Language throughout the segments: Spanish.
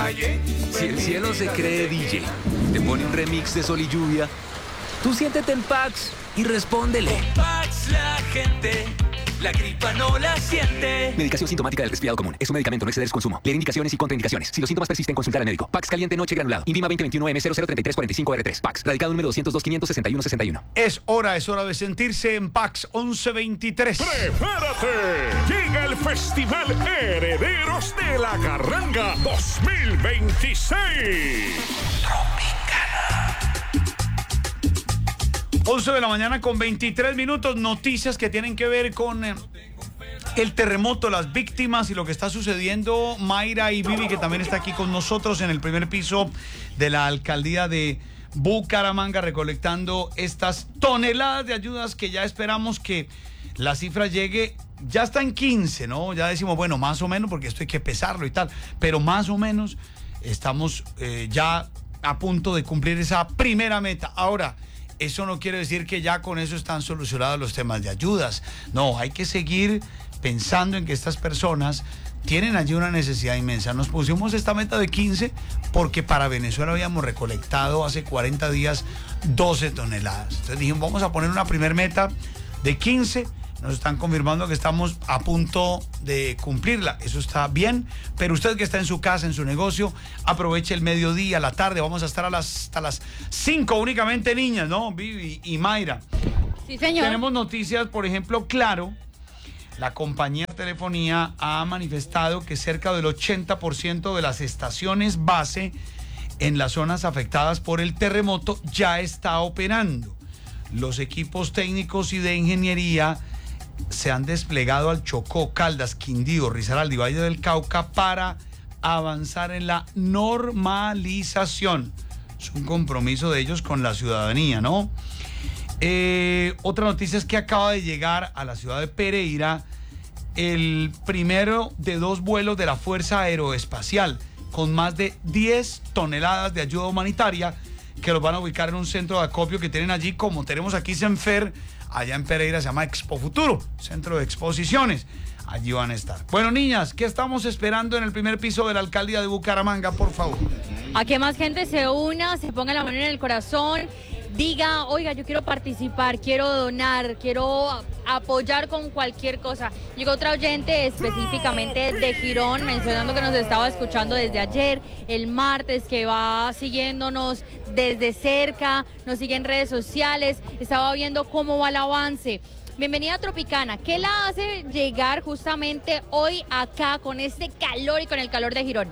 calle. Si el cielo se cree DJ, te pone un remix de Sol y Lluvia, tú siéntete en Pax y respóndele. Con Pax la gente, la gripa no la siente. Medicación sintomática del resfriado común. Es un medicamento, no exceder su consumo. Leer indicaciones y contraindicaciones. Si los síntomas persisten, consultar al médico. Pax caliente noche granulado. INVIMA 2021M003345R3. Pax. Radicado número 202-561-61. Es hora de sentirse en Pax 1123. ¡Prepárate! Llega el Festival Herederos de la Carranga 2026. 11 de la mañana con 23 minutos. Noticias que tienen que ver con el terremoto, las víctimas y lo que está sucediendo. Mayra y Vivi, que también está aquí con nosotros en el primer piso de la alcaldía de Bucaramanga, recolectando estas toneladas de ayudas que ya esperamos que la cifra llegue. Ya está en 15, ¿no? Ya decimos, bueno, más o menos, porque esto hay que pesarlo y tal, pero más o menos estamos ya a punto de cumplir esa primera meta. Ahora, eso no quiere decir que ya con eso están solucionados los temas de ayudas. No, hay que seguir pensando en que estas personas tienen allí una necesidad inmensa. Nos pusimos esta meta de 15 porque para Venezuela habíamos recolectado hace 40 días 12 toneladas. Entonces dijimos, vamos a poner una primer meta de 15. Nos están confirmando que estamos a punto de cumplirla. Eso está bien, pero usted que está en su casa, en su negocio, aproveche el mediodía, la tarde. Vamos a estar hasta las 5 únicamente, niñas, ¿no? Vivi y Mayra. Sí, señor. Tenemos noticias, por ejemplo, Claro. La compañía de telefonía ha manifestado que cerca del 80% de las estaciones base en las zonas afectadas por el terremoto ya está operando. Los equipos técnicos y de ingeniería se han desplegado al Chocó, Caldas, Quindío, Risaralda y Valle del Cauca para avanzar en la normalización. Es un compromiso de ellos con la ciudadanía, ¿no? Otra noticia es que acaba de llegar a la ciudad de Pereira el primero de 2 vuelos de la Fuerza Aeroespacial con más de 10 toneladas de ayuda humanitaria que los van a ubicar en un centro de acopio que tienen allí, como tenemos aquí Senfer. Allá en Pereira se llama Expo Futuro, centro de exposiciones. Allí van a estar. Bueno, niñas, ¿qué estamos esperando en el primer piso de la alcaldía de Bucaramanga, por favor? A que más gente se una, se ponga la mano en el corazón, diga, oiga, yo quiero participar, quiero donar, quiero apoyar con cualquier cosa. Llegó otra oyente específicamente de Girón, mencionando que nos estaba escuchando desde ayer, el martes, que va siguiéndonos desde cerca, nos sigue en redes sociales, estaba viendo cómo va el avance. Bienvenida a Tropicana. ¿Qué la hace llegar justamente hoy acá con este calor y con el calor de Girón?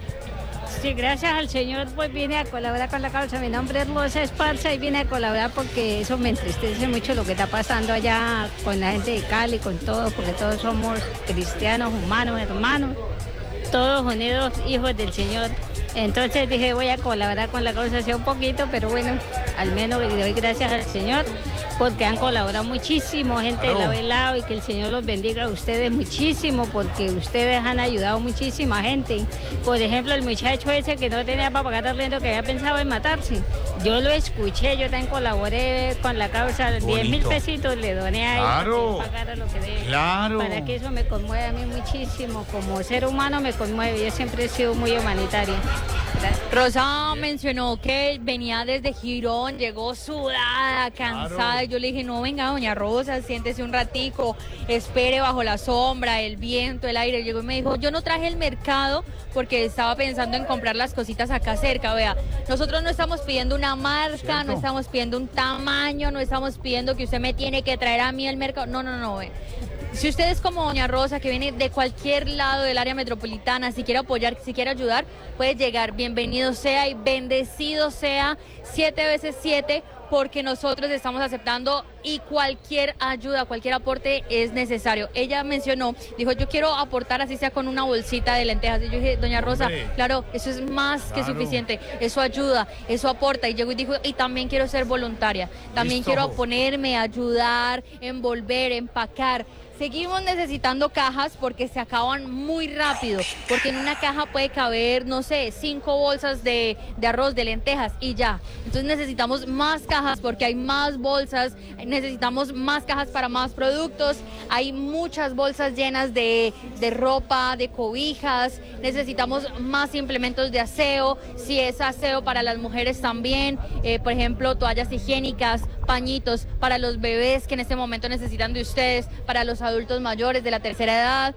Sí, gracias al Señor, pues vine a colaborar con la causa. Mi nombre es Rosa Esparza y vine a colaborar porque eso me entristece mucho lo que está pasando allá con la gente de Cali, con todos, porque todos somos cristianos, humanos, hermanos, todos unidos, hijos del Señor. Entonces dije, voy a colaborar con la causa, sea un poquito, pero bueno, al menos le doy gracias al Señor porque han colaborado muchísimo, gente de lado y lado, y que el Señor los bendiga a ustedes muchísimo porque ustedes han ayudado muchísima gente. Por ejemplo, el muchacho ese que no tenía para pagar arriendo, que había pensado en matarse, yo lo escuché, yo también colaboré con la causa, 10.000 pesitos le doné a él para que pagara lo que debe. Claro. Para que eso me conmueve a mí muchísimo, como ser humano me conmueve, yo siempre he sido muy humanitaria. Rosa mencionó que venía desde Girón, llegó sudada, cansada. Claro. Yo le dije, no, venga, doña Rosa, siéntese un ratico, espere bajo la sombra, el viento, el aire. Llegó y me dijo, yo no traje el mercado porque estaba pensando en comprar las cositas acá cerca. Vea, nosotros no estamos pidiendo una marca, ¿cierto? No estamos pidiendo un tamaño, no estamos pidiendo que usted me tiene que traer a mí el mercado. No, no, no, vea. Si usted es como doña Rosa, que viene de cualquier lado del área metropolitana, si quiere apoyar, si quiere ayudar, puede llegar. Bienvenido sea y bendecido sea 7 veces 7, porque nosotros estamos aceptando y cualquier ayuda, cualquier aporte es necesario. Ella mencionó, dijo, yo quiero aportar así sea con una bolsita de lentejas. Y yo dije, doña Rosa, claro, eso es más que suficiente, eso ayuda, eso aporta. Y llegó y dijo, y también quiero ser voluntaria, también quiero ponerme, ayudar, envolver, empacar. Seguimos necesitando cajas porque se acaban muy rápido, porque en una caja puede caber, no sé, 5 bolsas de arroz, de lentejas y ya. Entonces necesitamos más cajas porque hay más bolsas, necesitamos más cajas para más productos, hay muchas bolsas llenas de ropa, de cobijas, necesitamos más implementos de aseo, si es aseo para las mujeres también, por ejemplo, toallas higiénicas, pañitos para los bebés que en este momento necesitan de ustedes, para los adultos mayores de la tercera edad,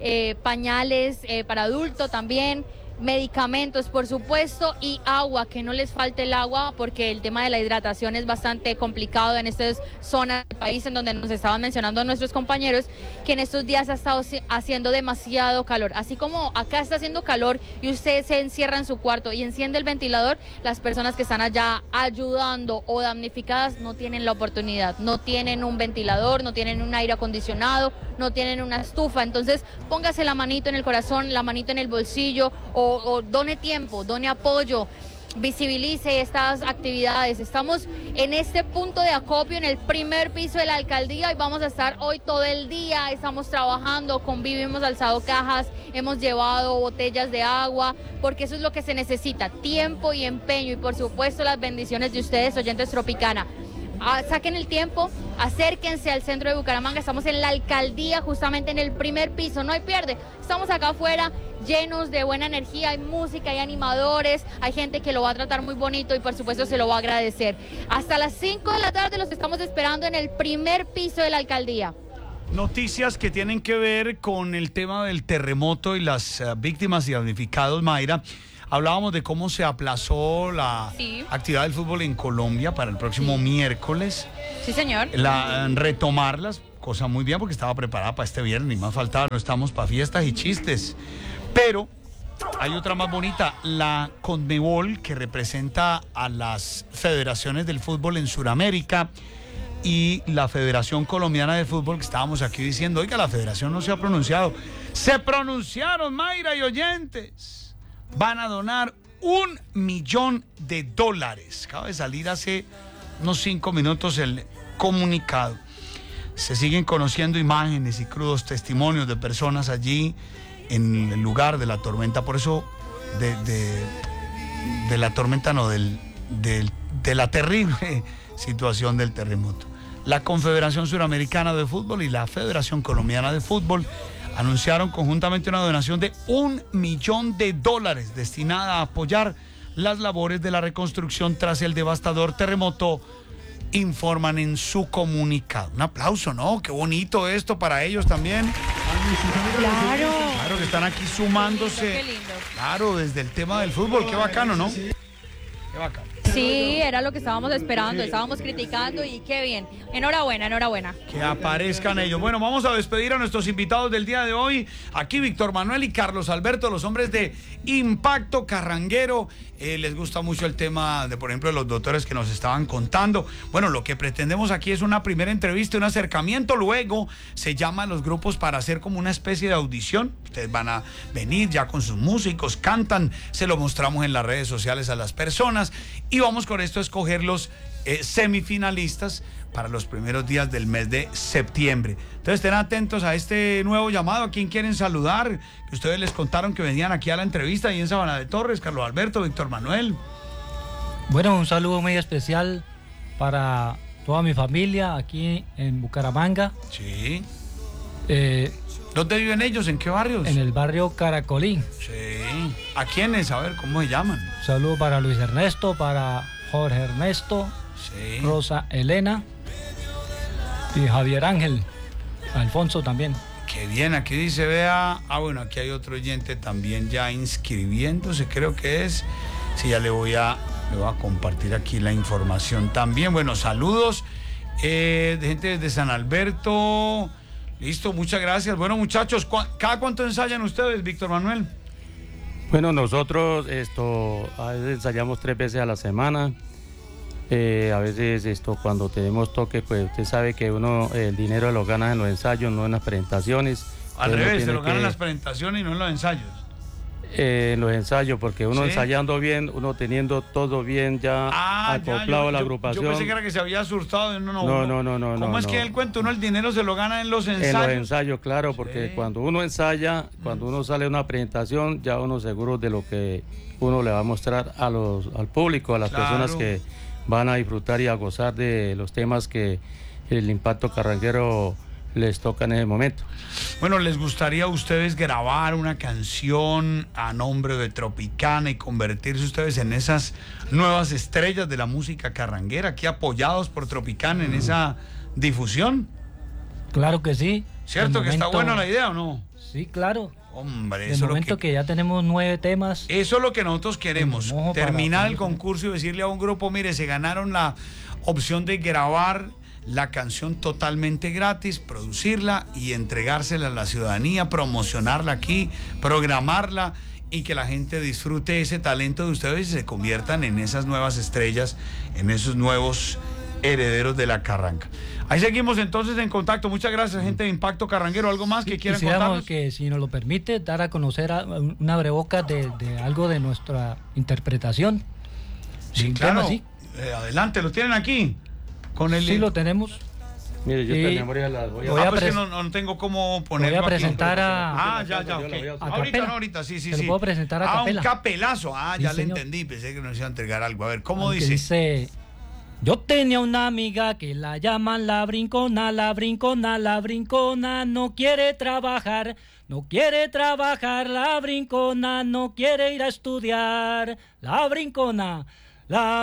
pañales para adultos también, medicamentos por supuesto y agua, que no les falte el agua porque el tema de la hidratación es bastante complicado en estas zonas del país en donde nos estaban mencionando nuestros compañeros que en estos días ha estado haciendo demasiado calor, así como acá está haciendo calor y usted se encierra en su cuarto y enciende el ventilador, las personas que están allá ayudando o damnificadas no tienen la oportunidad, no tienen un ventilador, no tienen un aire acondicionado, no tienen una estufa, entonces póngase la manito en el corazón, la manito en el bolsillo o done tiempo, done apoyo, visibilice estas actividades. Estamos en este punto de acopio en el primer piso de la alcaldía y vamos a estar hoy todo el día, estamos trabajando, con Vivi hemos alzado cajas, hemos llevado botellas de agua, porque eso es lo que se necesita, tiempo y empeño y por supuesto las bendiciones de ustedes, oyentes Tropicana. Saquen el tiempo, acérquense al centro de Bucaramanga, estamos en la alcaldía, justamente en el primer piso, no hay pierde, estamos acá afuera llenos de buena energía, hay música, hay animadores, hay gente que lo va a tratar muy bonito y por supuesto se lo va a agradecer. Hasta las 5 de la tarde los estamos esperando en el primer piso de la alcaldía. Noticias que tienen que ver con el tema del terremoto y las víctimas y damnificados, Mayra. Hablábamos de cómo se aplazó la actividad del fútbol en Colombia para el próximo miércoles. Sí, señor. Retomarlas, cosa muy bien porque estaba preparada para este viernes, ni más faltaba, no estamos para fiestas y chistes. Pero hay otra más bonita, la CONMEBOL, que representa a las federaciones del fútbol en Sudamérica, y la Federación Colombiana de Fútbol, que estábamos aquí diciendo, oiga, la federación no se ha pronunciado. Se pronunciaron, Mayra y oyentes. Van a donar $1 millón. Acaba de salir hace unos 5 minutos el comunicado. Se siguen conociendo imágenes y crudos testimonios de personas allí en el lugar de la tormenta. Por eso, de la tormenta no, de la terrible situación del terremoto. La Confederación Suramericana de Fútbol y la Federación Colombiana de Fútbol anunciaron conjuntamente una donación de $1 millón destinada a apoyar las labores de la reconstrucción tras el devastador terremoto, informan en su comunicado. Un aplauso, ¿no? Qué bonito esto para ellos también. Claro. Claro que están aquí sumándose. Qué lindo. Claro, desde el tema del fútbol, qué bacano, ¿no? Qué bacano. Sí, era lo que estábamos esperando, estábamos criticando y qué bien. Enhorabuena, enhorabuena. Que aparezcan ellos. Bueno, vamos a despedir a nuestros invitados del día de hoy. Aquí Víctor Manuel y Carlos Alberto, los hombres de Impacto Carranguero. Les gusta mucho el tema de, por ejemplo, de los doctores que nos estaban contando. Bueno, lo que pretendemos aquí es una primera entrevista, un acercamiento. Luego se llama a los grupos para hacer como una especie de audición. Ustedes van a venir ya con sus músicos, cantan, se lo mostramos en las redes sociales a las personas y vamos con esto a escoger los semifinalistas para los primeros días del mes de septiembre. Entonces estén atentos a este nuevo llamado. ¿A quién quieren saludar? Que ustedes les contaron que venían aquí a la entrevista ahí en Sabana de Torres. Carlos Alberto, Víctor Manuel. Bueno, un saludo muy especial para toda mi familia aquí en Bucaramanga. Sí. ¿Dónde viven ellos? ¿En qué barrios? En el barrio Caracolí. Sí. ¿A quiénes? A ver, ¿cómo se llaman? Un saludo para Luis Ernesto, para Jorge Ernesto, sí. Rosa Elena y Javier Ángel, Alfonso también. Qué bien, aquí dice, vea, bueno, aquí hay otro oyente también ya inscribiéndose, creo que es. Sí, ya le voy a compartir aquí la información también. Bueno, saludos de gente desde San Alberto. Listo, muchas gracias. Bueno, muchachos, ¿cada cuánto ensayan ustedes, Víctor Manuel? Bueno, nosotros a veces ensayamos 3 veces a la semana. A veces cuando tenemos toque, pues usted sabe que uno el dinero lo gana en los ensayos, no en las presentaciones. Al revés, se lo ganan en las presentaciones y no en los ensayos. En los ensayos, porque uno ¿sí? Ensayando bien, uno teniendo todo bien ya acoplado a la agrupación. Yo pensé que era que se había asustado. No. ¿Cómo es que el cuento? Uno el dinero se lo gana en los ensayos. En los ensayos, claro, porque sí. Cuando uno ensaya, cuando uno sale a una presentación, ya uno seguro de lo que uno le va a mostrar al público, a las personas que van a disfrutar y a gozar de los temas que el impacto carranguero les toca en ese momento. Bueno, ¿les gustaría a ustedes grabar una canción a nombre de Tropicana y convertirse ustedes en esas nuevas estrellas de la música carranguera, aquí apoyados por Tropicana en esa difusión? Claro que sí. ¿Cierto que está buena la idea o no? Sí, claro. Hombre, De eso es momento lo que ya tenemos 9 temas. Eso es lo que nosotros queremos, Mojo terminar para- el concurso y decirle a un grupo, mire, se ganaron la opción de grabar la canción totalmente gratis, producirla y entregársela a la ciudadanía, promocionarla aquí, programarla y que la gente disfrute ese talento de ustedes y se conviertan en esas nuevas estrellas, en esos nuevos herederos de la carranga. Ahí seguimos entonces en contacto. Muchas gracias, gente de Impacto Carranguero. ¿Algo más que quieran Quisiéramos contarnos? que, si nos lo permite, dar a conocer una breboca de algo de nuestra interpretación. Sí, Un claro. tema así. Adelante, ¿lo tienen aquí? Con el... Sí, lo tenemos. Mire, yo Sí. esta memoria la voy a... Voy a pues que pres- no tengo cómo ponerlo voy a presentar aquí. a- Ya, Yo ok. la voy a- a Ahorita, capela. no, ahorita, sí. Se lo puedo presentar a capela. Un capelazo. Sí, Ya le señor. entendí, pensé que nos iba a entregar algo. A ver, ¿cómo Aunque dice? yo tenía una amiga que la llaman la brincona, la brincona, la brincona, no quiere trabajar, no quiere trabajar, la brincona, no quiere ir a estudiar, la brincona. La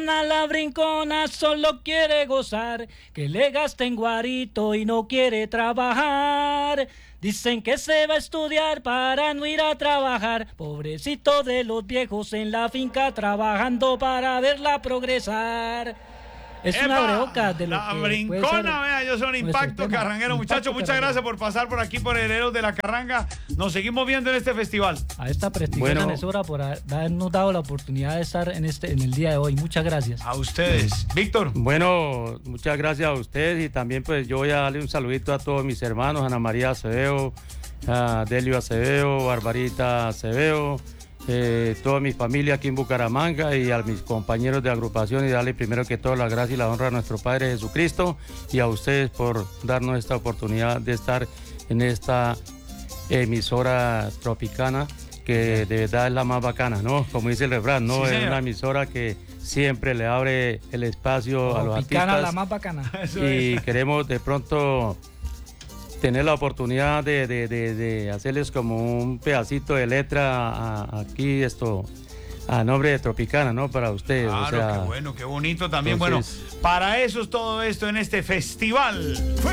brincona solo quiere gozar, que le gasten guarito y no quiere trabajar. Dicen que se va a estudiar para no ir a trabajar, pobrecito de los viejos en la finca trabajando para verla progresar. Es una ¡Epa! breboca de lo La que puede ser brincona, vea, yo soy nuestro Impacto tema. Carranguero. Impacto Muchachos, muchas Carranguero. gracias por pasar por aquí por Herederos de la Carranga. Nos seguimos viendo en este festival. A esta prestigiosa Bueno. emisora por habernos dado la oportunidad de estar en el día de hoy. Muchas gracias. A ustedes. Víctor. Bueno, muchas gracias a ustedes y también pues yo voy a darle un saludito a todos mis hermanos, Ana María Acevedo, a Delio Acevedo, Barbarita Acevedo, toda mi familia aquí en Bucaramanga y a mis compañeros de agrupación y darle primero que todo la gracia y la honra a nuestro Padre Jesucristo y a ustedes por darnos esta oportunidad de estar en esta emisora tropicana que de verdad es la más bacana, ¿no? Como dice el refrán, ¿no? Sí, Es señor. una emisora que siempre le abre el espacio a los Tropicana, artistas la más bacana. Eso y es. queremos de pronto tener la oportunidad de hacerles como un pedacito de letra aquí a nombre de Tropicana, ¿no? Para ustedes. Claro, o sea, qué bueno, qué bonito también. entonces- Bueno, para eso es todo esto en este festival.